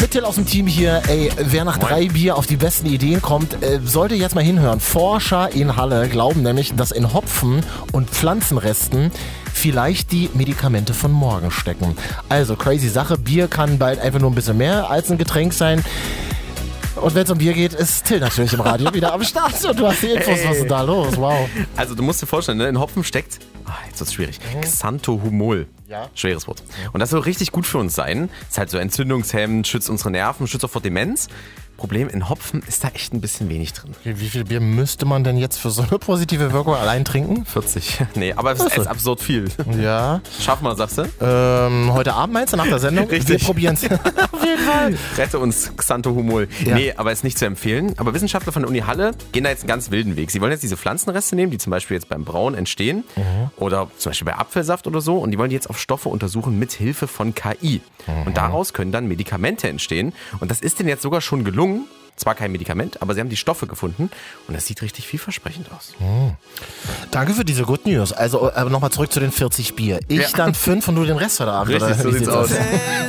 Mit Till aus dem Team hier. Ey, wer nach 3 Bier auf die besten Ideen kommt, sollte jetzt mal hinhören. Forscher in Halle glauben nämlich, dass in Hopfen und Pflanzenresten vielleicht die Medikamente von morgen stecken. Also, crazy Sache. Bier kann bald einfach nur ein bisschen mehr als ein Getränk sein. Und wenn es um Bier geht, ist Till natürlich im Radio wieder am Start. Und du hast die Infos, was ist da los? Wow. Also du musst dir vorstellen, ne, in Hopfen steckt, jetzt wird's schwierig, Xanthohumol. Ja. Schweres Wort. Und das soll richtig gut für uns sein. Ist halt so entzündungshemmend, schützt unsere Nerven, schützt auch vor Demenz. Problem, in Hopfen ist da echt ein bisschen wenig drin. Wie viel Bier müsste man denn jetzt für so eine positive Wirkung allein trinken? 40. Nee, aber es ist absurd viel. Ja. Schaffen wir, sagst du? Heute Abend meinst du, nach der Sendung? Richtig. Wir probieren es. Auf jeden Fall. Rette uns Xanthohumol. Ja. Nee, aber ist nicht zu empfehlen. Aber Wissenschaftler von der Uni Halle gehen da jetzt einen ganz wilden Weg. Sie wollen jetzt diese Pflanzenreste nehmen, die zum Beispiel jetzt beim Brauen entstehen oder zum Beispiel bei Apfelsaft oder so, und die wollen die jetzt auf Stoffe untersuchen mit Hilfe von KI. Und daraus können dann Medikamente entstehen. Und das ist denen jetzt sogar schon gelungen. Zwar kein Medikament, aber sie haben die Stoffe gefunden und das sieht richtig vielversprechend aus. Danke für diese Good News. Also nochmal zurück zu den 40 Bier. Ich dann 5 und du den Rest heute Abend. Richtig, oder? so Wie sieht's das aus.